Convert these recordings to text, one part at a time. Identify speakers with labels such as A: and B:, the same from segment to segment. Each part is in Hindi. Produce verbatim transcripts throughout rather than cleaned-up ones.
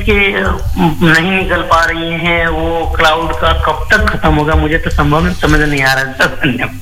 A: के नहीं निकल पा रही हैं, वो क्लाउड का कब तक खत्म होगा, मुझे तो संभव समझ नहीं आ रहा है सर। धन्यवाद।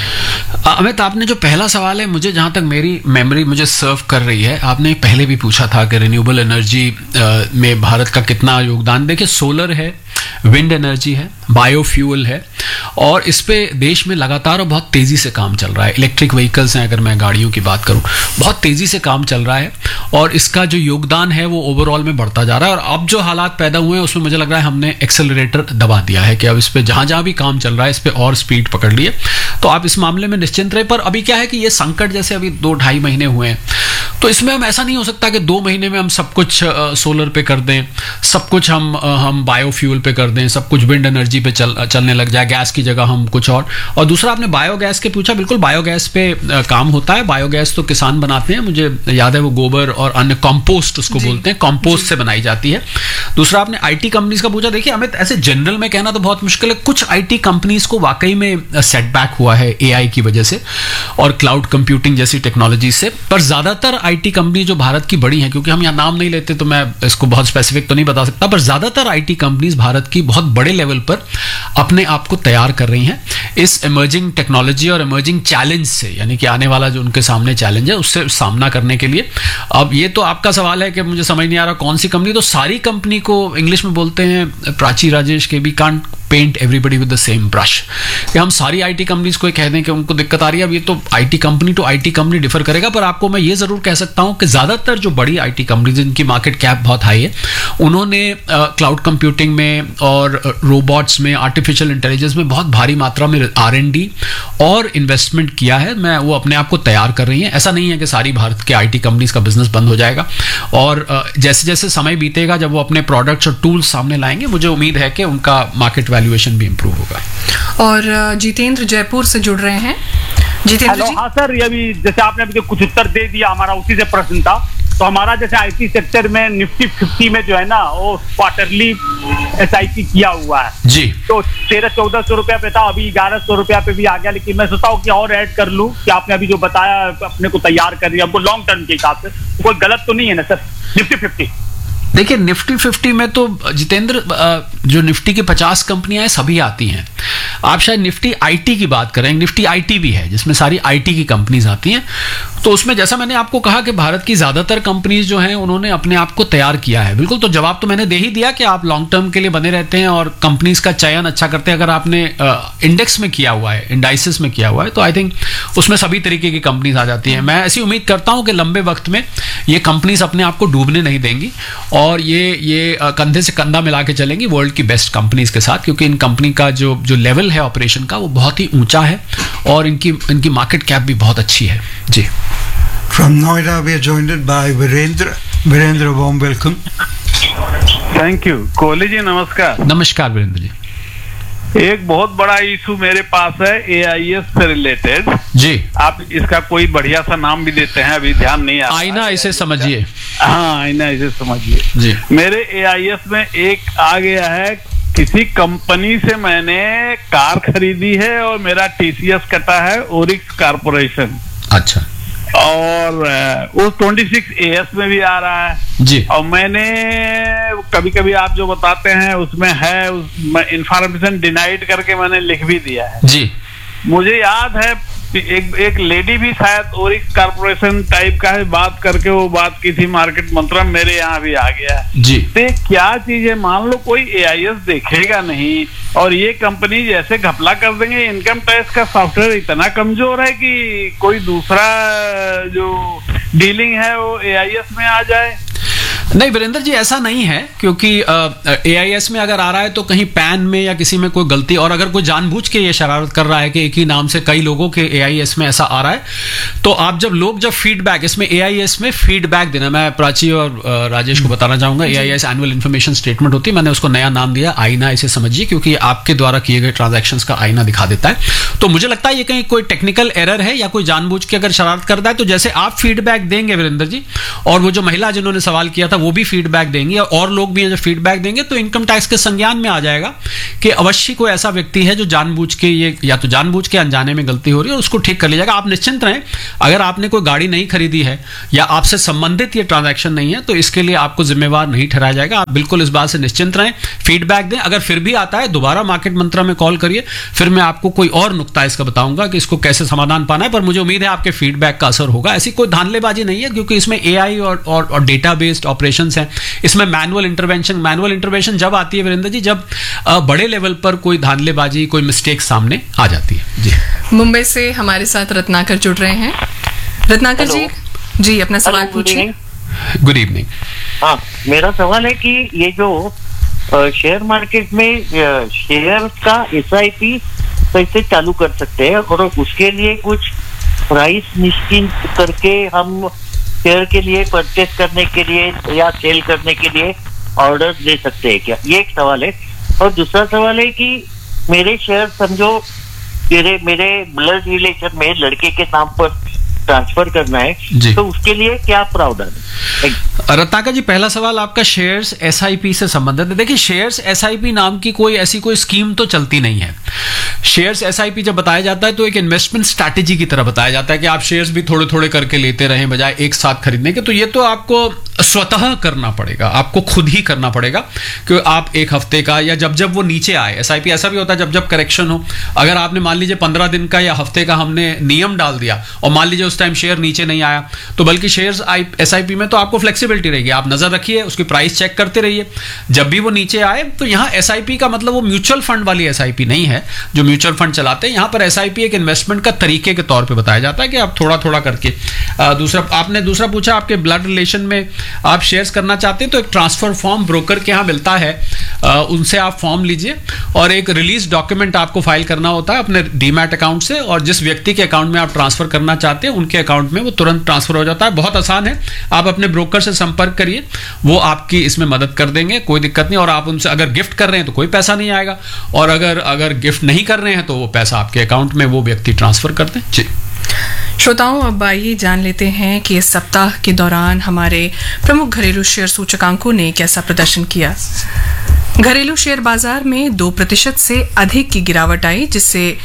B: अमित, आपने जो पहला सवाल है, मुझे जहाँ तक मेरी मेमोरी मुझे सर्व कर रही है, आपने पहले भी पूछा था कि रिन्यूएबल एनर्जी में भारत का कितना योगदान। देखिए, सोलर है, विंड एनर्जी है, बायोफ्यूल है, और इस पे देश में लगातार और बहुत तेज़ी से काम चल रहा है। इलेक्ट्रिक व्हीकल्स हैं, अगर मैं गाड़ियों की बात करूं, बहुत तेज़ी से काम चल रहा है, और इसका जो योगदान है वो ओवरऑल में बढ़ता जा रहा है। और अब जो हालात पैदा हुए हैं उसमें मुझे लग रहा है हमने एक्सेलरेटर दबा दिया है कि अब इस पर जहाँ जहाँ भी काम चल रहा है इस पर और स्पीड पकड़ लिए, तो आप इस मामले में निश्चिंत रहे। पर अभी क्या है कि ये संकट जैसे अभी दो ढाई महीने हुए हैं, तो इसमें हम ऐसा नहीं हो सकता कि दो महीने में हम सब कुछ सोलर पे कर दें, सब कुछ हम हम बायोफ्यूल पे कर दें, सब कुछ विंड एनर्जी पे चल चलने लग जाए, गैस की जगह हम कुछ और। और दूसरा, आपने बायोगैस के पूछा, बिल्कुल बायोगैस पे काम होता है। बायोगैस तो किसान बनाते हैं, मुझे याद है वो गोबर और अन्य कंपोस्ट उसको बोलते हैं, कंपोस्ट से बनाई जाती है। दूसरा, आपने आईटी कंपनीज का पूछा। देखिए अमित, ऐसे जनरल में कहना तो बहुत मुश्किल है, कुछ आईटी कंपनीज को वाकई में सेटबैक हुआ है एआई की वजह से और क्लाउड कंप्यूटिंग जैसी टेक्नोलॉजी से। पर ज्यादातर आईटी कंपनी जो भारत की बड़ी हैं, क्योंकि हम यहाँ नाम नहीं लेते तो मैं इसको बहुत स्पेसिफिक तो नहीं बता सकता, पर ज्यादातर आईटी कंपनीज भारत की बहुत बड़े लेवल पर अपने आप को तैयार कर रही हैं इस इमर्जिंग टेक्नोलॉजी और इमर्जिंग चैलेंज से, यानी कि आने वाला जो उनके सामने चैलेंज है उससे सामना करने के लिए। अब ये तो आपका सवाल है कि मुझे समझ नहीं आ रहा कौन सी कंपनी, तो सारी कंपनी को इंग्लिश में बोलते हैं, प्राची राजेश के, we can't paint everybody with the same brush, कि हम सारी आईटी कंपनीज को कह दें कि उनको दिक्कत आ रही है। अब ये तो IT company to IT company differ करेगा, पर आपको मैं ये जरूर कह सकता हूं कि ज्यादातर जो बड़ी आईटी कंपनीज जिनकी मार्केट कैप बहुत हाई है, उन्होंने क्लाउड कंप्यूटिंग में और रोबोट्स में, आर्टिफिशियल इंटेलिजेंस में बहुत भारी मात्रा में आर एंड डी और इन्वेस्टमेंट किया है। मैं वो अपने आप को तैयार कर रही हैं। ऐसा नहीं है कि सारी भारत के आईटी कंपनीज का बिजनेस बंद हो जाएगा, और जैसे जैसे समय बीतेगा, जब वो अपने प्रोडक्ट्स और टूल्स सामने लाएंगे, मुझे उम्मीद है कि उनका मार्केट वैल्यूएशन भी इंप्रूव होगा।
C: और जितेंद्र जयपुर से जुड़ रहे हैं। जितेंद्र जी।
D: हाँ सर, ये अभी जैसे आपने अभी कुछ उत्तर दे दिया, हमारा उसी से प्रश्न था। तो हमारा जैसे आईटी सेक्टर में निफ्टी फिफ्टी में जो है ना, वो क्वार्टरली एसआईपी किया हुआ है
B: जी।
D: तो तेरह चौदह सौ रुपया पे था, अभी ग्यारह सौ रुपया पे भी आ गया। लेकिन मैं सोचता हूँ कि और ऐड कर लूँ, कि आपने अभी जो बताया अपने को तैयार कर दिया, हमको लॉन्ग टर्म के हिसाब से कोई गलत तो नहीं है ना सर निफ्टी फिफ्टी?
B: देखिए, निफ्टी फिफ्टी में तो जितेंद्र, जो निफ्टी की पचास कंपनियां हैं सभी आती हैं। आप शायद निफ्टी आईटी की बात करें, निफ्टी आईटी भी है जिसमें सारी आईटी की कंपनीज आती हैं। तो उसमें जैसा मैंने आपको कहा कि भारत की ज्यादातर कंपनीज जो हैं उन्होंने अपने आप को तैयार किया है। बिल्कुल, तो जवाब तो मैंने दे ही दिया कि आप लॉन्ग टर्म के लिए बने रहते हैं और कंपनीज का चयन अच्छा करते हैं। अगर आपने इंडेक्स में किया हुआ है, इंडाइसिस में किया हुआ है, तो आई थिंक उसमें सभी तरीके की कंपनीज आ जाती हैं। मैं ऐसी उम्मीद करता हूं कि लंबे वक्त में ये कंपनीज अपने आप को डूबने नहीं देंगी और ये ये कंधे से कंधा मिला के चलेंगी वर्ल्ड की बेस्ट कंपनीज के साथ, क्योंकि इन कंपनी का जो जो लेवल है ऑपरेशन का वो बहुत ही ऊंचा है और इनकी इनकी मार्केट कैप भी बहुत अच्छी है जी।
E: From Noida, we are joined by Virendra. Virendra, warm welcome.
F: Thank you. Kohli ji नमस्कार।
B: नमस्कार वीरेंद्र जी।
F: एक बहुत बड़ा इशू मेरे पास है ए आई एस से रिलेटेड
B: जी।
F: आप इसका कोई बढ़िया सा नाम भी देते हैं, अभी ध्यान नहीं आ रहा।
B: आईना इसे समझिए।
F: हाँ, आईना इसे समझिए
B: जी।
F: मेरे ए आई एस में एक आ गया है, किसी कंपनी से मैंने कार खरीदी है और मेरा टी सी एस कटा है, ओरिक्स कारपोरेशन।
B: अच्छा।
F: और वो छब्बीस ए एस में भी आ रहा है
B: जी।
F: और मैंने कभी कभी आप जो बताते हैं उसमें है, उसमें इंफॉर्मेशन डिनाइड करके मैंने लिख भी दिया है
B: जी। मुझे
F: याद है एक एक लेडी भी शायद ओरिक्स कारपोरेशन टाइप का है, बात करके वो बात की थी मार्केट मंत्रा, मेरे यहाँ भी आ गया है
B: जी।
F: तो क्या चीज है, मान लो कोई ए आई एस देखेगा नहीं और ये कंपनी जैसे घपला कर देंगे, इनकम टैक्स का सॉफ्टवेयर इतना कमजोर है कि कोई दूसरा जो डीलिंग है वो ए आई एस में आ जाए।
B: नहीं वीरेंद्र जी, ऐसा नहीं है, क्योंकि ए आई एस में अगर आ रहा है तो कहीं पैन में या किसी में कोई गलती, और अगर कोई जानबूझ के ये शरारत कर रहा है कि एक ही नाम से कई लोगों के ए आई एस में ऐसा आ रहा है, तो आप जब लोग जब फीडबैक, इसमें ए आई एस में फीडबैक देना, मैं प्राची और राजेश को बताना चाहूंगा, ए I S annual information statement होती है, मैंने उसको नया नाम दिया आईना, इसे समझिए, क्योंकि आपके द्वारा किए गए ट्रांजेक्शन्स का आईना दिखा देता है। तो मुझे लगता है ये कहीं कोई टेक्निकल एरर है या कोई जानबूझ के अगर शरारत करता है, तो जैसे आप फीडबैक देंगे वीरेंद्र जी, और वो जो महिला जिन्होंने सवाल किया था तक वो भी फीडबैक देंगे और लोग भी जो फीडबैक देंगे तो इनकम टैक्स के संज्ञान में आ जाएगा कि अवश्य कोई ऐसा व्यक्ति है जो जानबूझ के ये या तो जानबूझ के अनजाने में गलती हो रही है और उसको ठीक कर लिया जाएगा। आप निश्चिंत रहें, अगर आपने कोई गाड़ी नहीं खरीदी है या आपसे संबंधित ये ट्रांजैक्शन नहीं है तो इसके लिए आपको जिम्मेवार नहीं ठहराया जाएगा। आप बिल्कुल इस बात से निश्चिंत रहें, फीडबैक दें। अगर फिर भी आता है दोबारा मार्केट मंत्रा में कॉल करिए, फिर मैं आपको कोई और नुक्ता इसका बताऊंगा कि इसको कैसे समाधान पाना है। पर मुझे उम्मीद है आपके फीडबैक का असर होगा। ऐसी कोई धांधलेबाजी नहीं है क्योंकि इसमें एआई और और, और डेटा बेस्ड ऑपरेशंस हैं। इसमें मैनुअल इंटरवेंशन मैनुअल इंटरवेंशन जब आती है वीरेंद्र जी, जब आ, बड़े लेवल पर कोई धांधलेबाजी, कोई मिस्टेक सामने आ जाती है। जी,
C: मुंबई से हमारे साथ रत्नाकर जुड़ रहे हैं। रत्नाकर जी जी अपना सवाल पूछिए।
B: Good evening.
G: हाँ, मेरा सवाल है कि ये जो शेयर मार्केट में शेयर का एसआईपी कैसे चालू कर सकते हैं और उसके लिए कुछ प्राइस निश्चित करके हम शेयर के लिए परचेस करने के लिए या सेल करने के लिए ऑर्डर दे सकते हैं क्या? ये एक सवाल है। और दूसरा सवाल है कि मेरे शेयर समझो मेरे मेरे ब्लड रिलेशन में लड़के के नाम पर ट्रांसफर करना है तो उसके लिए क्या प्रावधान है?
B: रत्नाकर जी, पहला सवाल आपका शेयर्स एसआईपी से संबंधित है। देखिए, शेयर्स एसआईपी नाम की कोई ऐसी कोई स्कीम तो चलती नहीं है। शेयर्स एसआईपी जब बताया जाता है तो एक इन्वेस्टमेंट स्ट्रैटेजी की तरह बताया जाता है कि आप शेयर्स भी थोड़े थोड़े करके लेते रहें बजाय एक साथ खरीदने के। तो ये तो आपको स्वतः करना पड़ेगा, आपको खुद ही करना पड़ेगा कि आप एक हफ्ते का या जब जब वो नीचे आए, एसआईपी ऐसा भी होता है जब जब करेक्शन हो, अगर आपने मान लीजिए पंद्रह दिन का या हफ्ते का हमने नियम डाल दिया और मान लीजिए उस टाइम शेयर नीचे नहीं आया, तो बल्कि शेयर्स एसआईपी में तो आपको फ्लेक्सिबिलिटी रहेगी। आप नजर रखिए, उसकी प्राइस चेक करते रहिए, जब भी वो नीचे आए। तो यहाँ एसआईपी का मतलब वो म्यूचुअल फंड वाली एसआईपी नहीं है जो म्यूचुअल फंड चलाते हैं। यहाँ पर एसआईपी एक इन्वेस्टमेंट का तरीके के तौर पे बताया जाता है कि आप थोड़ा थोड़ा करके। आ, दूसरा आपने दूसरा पूछा, आपके ब्लड रिलेशन में आप शेयर्स करना चाहते हैं तो एक ट्रांसफर फॉर्म ब्रोकर के यहाँ मिलता है, आ, उनसे आप फॉर्म लीजिए और एक रिलीज डॉक्यूमेंट आपको फाइल करना होता है अपने डीमैट अकाउंट से, और जिस व्यक्ति के अकाउंट में आप ट्रांसफर करना चाहते हैं उनके अकाउंट में वो तुरंत ट्रांसफर हो जाता है। बहुत आसान है, आप अपने ब्रोकर से संपर्क करिए, वो आपकी इसमें मदद कर देंगे, कोई दिक्कत नहीं। और आप उनसे अगर गिफ्ट कर रहे हैं तो कोई पैसा नहीं आएगा, और अगर अगर गिफ्ट नहीं कर रहे हैं तो वो पैसा आपके अकाउंट में वो व्यक्ति ट्रांसफर कर दें। जी
C: श्रोताओं, अब आइए जान लेते हैं कि इस सप्ताह के दौरान हमारे प्रमुख घरेलू शेयर सूचकांकों ने कैसा प्रदर्शन किया। घरेलू शेयर बाजार में दो प्रतिशत से अधिक की गिरावट आई, जिससे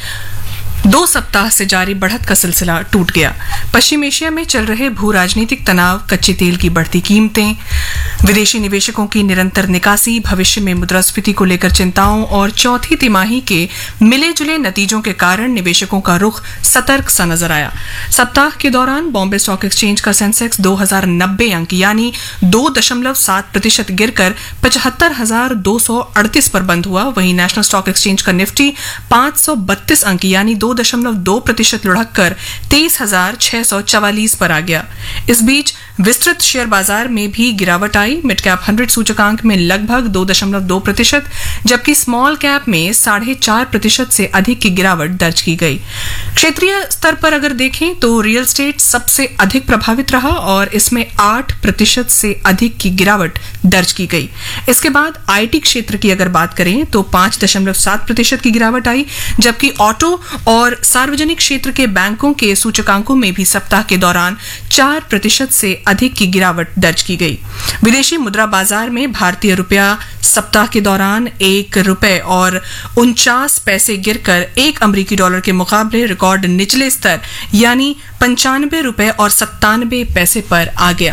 C: दो सप्ताह से जारी बढ़त का सिलसिला टूट गया। पश्चिम एशिया में चल रहे भू राजनीतिक तनाव, कच्चे तेल की बढ़ती कीमतें, विदेशी निवेशकों की निरंतर निकासी, भविष्य में मुद्रास्फीति को लेकर चिंताओं और चौथी तिमाही के मिले जुले नतीजों के कारण निवेशकों का रुख सतर्क सा नजर आया। सप्ताह के दौरान बॉम्बे स्टॉक एक्सचेंज का सेंसेक्स दो हजार नब्बे अंक यानी दो दशमलव सात प्रतिशत गिरकर पचहत्तर हजार दो सौ अड़तीस पर बंद हुआ। वहीं नेशनल स्टॉक एक्सचेंज का निफ्टी पांच सौ बत्तीस अंक यानी दो दशमलव दो प्रतिशत लुढ़क कर तेईस हजार छह सौ चवालीस पर आ गया। इस बीच विस्तृत शेयर बाजार में भी गिरावट आई। मिड कैप हंड्रेड सूचकांक में लगभग दो दशमलव दो प्रतिशत, जबकि स्मॉल कैप में साढ़े चार प्रतिशत से अधिक की गिरावट दर्ज की गई। क्षेत्रीय स्तर पर अगर देखें तो रियल एस्टेट सबसे अधिक प्रभावित रहा और इसमें आठ प्रतिशत से अधिक की गिरावट दर्ज की गई। इसके बाद आईटी क्षेत्र की अगर बात करें तो पांच दशमलव सात प्रतिशत की गिरावट आई, जबकि ऑटो और सार्वजनिक क्षेत्र के बैंकों के सूचकांकों में भी सप्ताह के दौरान चार प्रतिशत से अधिक की गिरावट दर्ज की गई। विदेशी मुद्रा बाजार में भारतीय रुपया सप्ताह के दौरान एक रुपए और उनचास पैसे गिरकर एक अमरीकी डॉलर के मुकाबले रिकॉर्ड निचले स्तर यानी पंचानवे रुपए और सत्तानवे पैसे पर आ गया।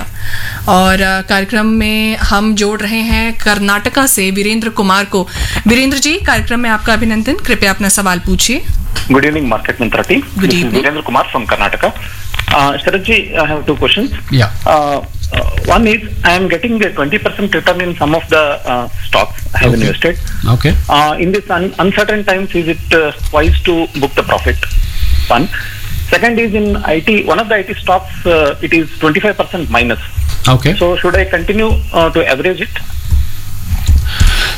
C: और कार्यक्रम में हम जोड़ रहे हैं कर्नाटका से वीरेंद्र कुमार को। वीरेंद्र जी, कार्यक्रम में आपका अभिनंदन। कृपया अपना सवाल पूछिए।
H: Good evening, Market Mantra team.
C: Good
H: this
C: evening.
H: is Virendra Kumar from Karnataka. Uh, Sharatji, I have two questions.
B: Yeah.
H: Uh, uh, one is, I am getting a twenty percent return in some of the uh, stocks I have
B: Okay.
H: invested.
B: Okay.
H: Uh, in this un- uncertain times, is it uh, wise to book the profit? One. Second is in I T, one of the I T stocks, uh, it is twenty-five percent minus.
B: Okay.
H: So should I continue uh, to average it?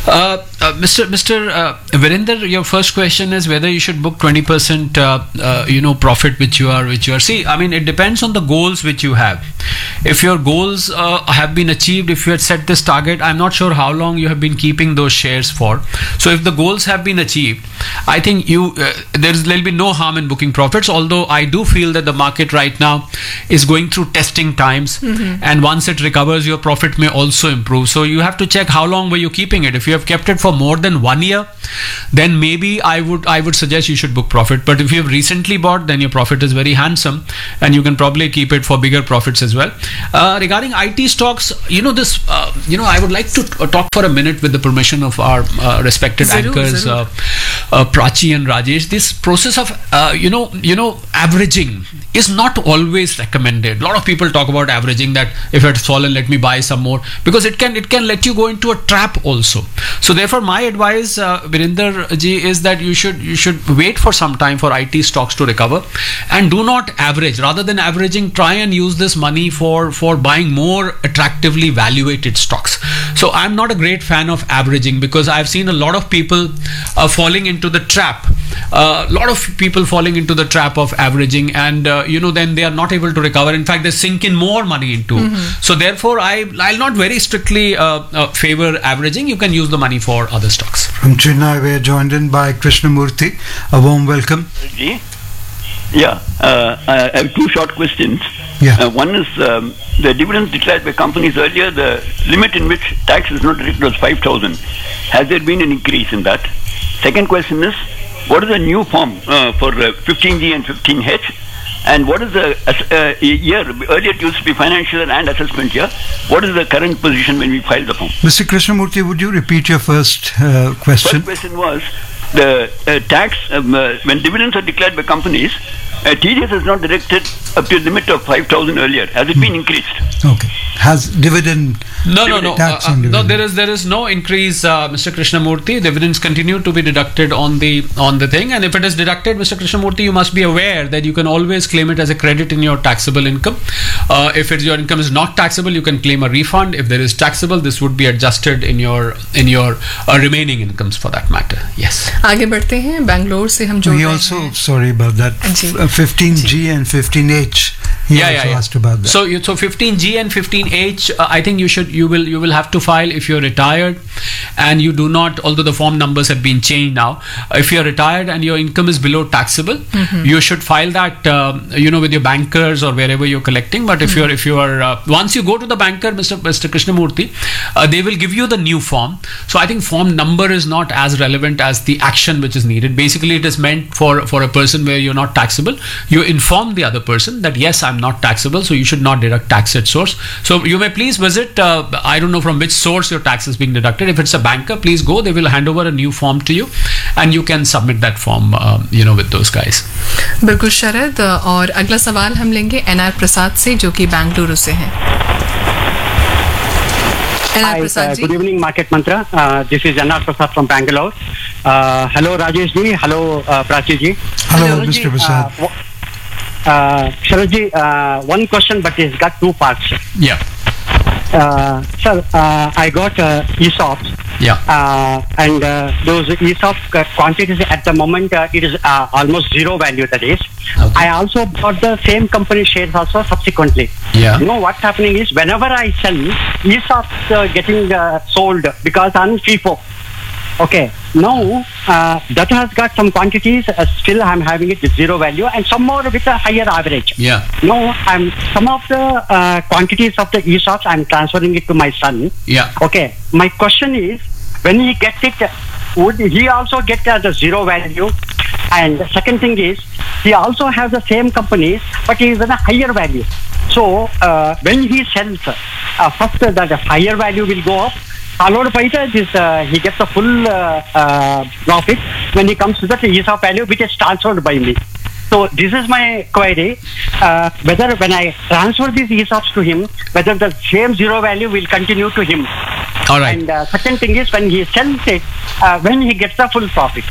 B: Uh, uh, Mister Mister Uh, Virender, your first question is whether you should book twenty percent, uh, uh, you know, profit which you are, which you are. See, I mean, it depends on the goals which you have. If your goals uh, have been achieved, if you had set this target, I'm not sure how long you have been keeping those shares for. So, if the goals have been achieved, I think you uh, there's there'll be no harm in booking profits. Although I do feel that the market right now is going through testing times, mm-hmm. and once it recovers, your profit may also improve. So, you have to check how long were you keeping it. If you have kept it for more than one year, then maybe I would I would suggest you should book profit. But if you have recently bought, then your profit is very handsome, and you can probably keep it for bigger profits as well. Uh, regarding I T stocks, you know this. Uh, you know, I would like to t- talk for a minute with the permission of our uh, respected Zarur, anchors, Zarur. Uh, uh, Prachi and Rajesh. This process of uh, you know you know averaging is not always recommended. A lot of people talk about averaging, that if it's fallen, let me buy some more, because it can it can let you go into a trap also. So therefore, my advice, uh, Virender ji, is that you should you should wait for some time for I T stocks to recover, and do not average. Rather than averaging, try and use this money for for buying more attractively valuated stocks. So I'm not a great fan of averaging, because I've seen a lot of people uh, falling into the trap. A uh, lot of people falling into the trap of averaging, and uh, you know then they are not able to recover. In fact, they sink in more money into. Mm-hmm. So therefore, I I'll not very strictly uh, uh, favor averaging. You can use the money for other stocks.
E: From Chennai, we are joined in by Krishnamurthy. A warm welcome.
I: Ji? Yeah, uh, I have two short questions.
E: Yeah.
I: Uh, one is um, the dividends declared by companies earlier, the limit in which tax is not deducted was five thousand. Has there been an increase in that? Second question is, what is the new form uh, for uh, fifteen G and fifteen H? And what is the uh, year? Earlier it used to be financial and assessment year. What is the current position when we file the form?
E: Mister Krishnamurthy, would you repeat your first uh, question?
I: First question was, the uh, tax, um, uh, when dividends are declared by companies, uh, T D S is not deducted up to a limit of five thousand earlier. Has it hmm. been increased?
E: Okay. Has dividend...
B: No, no, no.
E: Tax
B: Uh, uh,
E: dividend.
B: no, there is there is no increase, uh, Mister Krishnamurthy. Dividends continue to be deducted on the on the thing, and if it is deducted, Mister Krishnamurthy, you must be aware that you can always claim it as a credit in your taxable income. Uh, if it's, your income is not taxable, you can claim a refund. If there is taxable, this would be adjusted in your in your uh, remaining incomes for that matter. Yes.
C: आगे बढ़ते हैं. बैंगलोर से हम जोड़
E: He
C: रहे
E: also,
C: हैं.
E: sorry about that,
C: ji.
E: uh, fifteen G and fifteen H. He
B: yeah,
E: also
B: yeah, yeah.
E: asked about that.
B: So, you, so fifteen G and fifteen H, uh, I think you should, you will, you will have to file if you're retired, and you do not. Although the form numbers have been changed now, if you're retired and your income is below taxable, mm-hmm. you should file that, uh, you know, with your bankers or wherever you're collecting. But if mm-hmm. you're, if you are, uh, once you go to the banker, Mister Mister Krishnamurthy, uh, they will give you the new form. So I think form number is not as relevant as the action which is needed. Basically, it is meant for for a person where you're not taxable. You inform the other person that yes, I'm not taxable, so you should not deduct tax at source. So you may please visit, uh, I don't know from which source your tax is being deducted. If it's a banker, please go. They will hand over a new form to you, and you can submit that form, uh, you know, with those guys.
C: बिल्कुल शरद. और अगला सवाल हम लेंगे एन आर प्रसाद से, जो कि बेंगलुरु से हैं. N R Prasad ji.
J: Good evening, Market Mantra. Uh, this is N R Prasad from Bangalore. Uh, hello, Rajesh ji. Hello, uh, Prachi ji.
E: Hello,
J: Hello
E: Mister
J: ji.
E: Prasad.
J: Uh, uh, Sharad ji, uh, one question, but it's got two parts.
B: Yeah.
J: Uh, sir, uh, I got uh, E S O Ps.
B: Yeah.
J: Uh, and uh, those E S O P quantities at the moment, uh, it is uh, almost zero value, that is. Okay. I also bought the same company shares also subsequently.
B: Yeah.
J: You know what's happening is, whenever I sell, E S O Ps uh, getting uh, sold because I'm FIFO. Okay. Now, uh, that has got some quantities, uh, still I'm having it with zero value, and some more with a higher average.
B: Yeah.
J: No, I'm some of the uh, quantities of the E S O Ps, I'm transferring it to my son.
B: Yeah.
J: Okay. My question is, when he gets it, would he also get as a zero value? And the second thing is, he also has the same companies, but he is in a higher value. So, uh, when he sells, uh, first uh, the higher value will go up, followed by the, this, uh, he gets the full uh, uh, profit when he comes to the E S O P value, which is transferred by me. So this is my query, uh, whether when I transfer these E S O Ps to him, whether the same zero value will continue to him.
B: All right.
J: And uh, second thing is, when he sells it, uh, when he gets the full profit.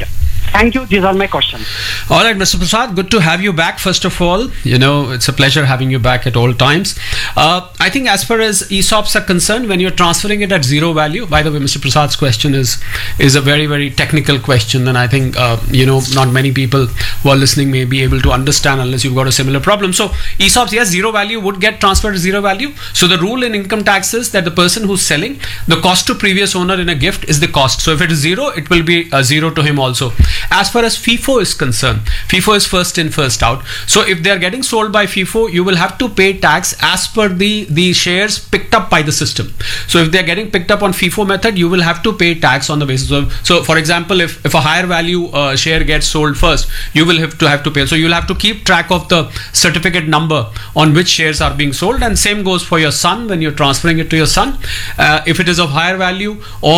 J: Thank you. These are my questions.
B: All right, Mister Prasad, good to have you back. First of all, you know, it's a pleasure having you back at all times. Uh, I think as far as E S O Ps are concerned, when you're transferring it at zero value, by the way, Mister Prasad's question is is a very, very technical question, and I think, uh, you know, not many people who are listening may be able to understand unless you've got a similar problem. So E S O Ps, yes, zero value would get transferred to zero value. So the rule in income tax is that the person who's selling, the cost to previous owner in a gift is the cost. So if it is zero, it will be uh, zero to him also. As far as FIFO is concerned, FIFO is first in, first out. So if they are getting sold by FIFO, you will have to pay tax as per the, the shares picked up by the system. So if they are getting picked up on FIFO method, you will have to pay tax on the basis of, so for example, if, if a higher value uh, share gets sold first, you will have to have to pay. So you'll have to keep track of the certificate number on which shares are being sold, and same goes for your son when you're transferring it to your son. Uh, if it is of higher value, or